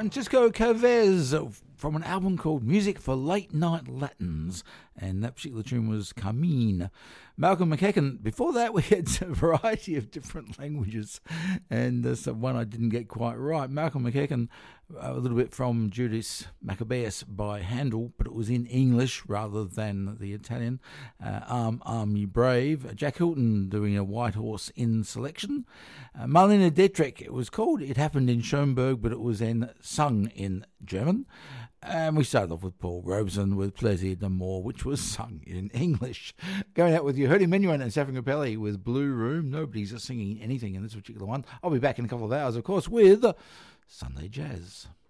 Francisco Chavez from an album called Music for Late Night Latins, and that particular tune was Carmine. Malcolm McEachern. Before that, we had a variety of different languages, and there's one I didn't get quite right. Malcolm McEachern, a little bit from Judas Maccabeus by Handel, but it was in English rather than the Italian. Arm You Brave. Jack Hilton doing a White Horse in Selection. Marlene Dietrich, it was called It Happened in Schoenberg, but it was then sung in German. And we started off with Paul Robeson with Plaisir d'Amour, which was sung in English. Going out with you, Hurdy Menuhin and Saffron Capelli with Blue Room. Nobody's singing anything in this particular one. I'll be back in a couple of hours, of course, with Sunday Jazz.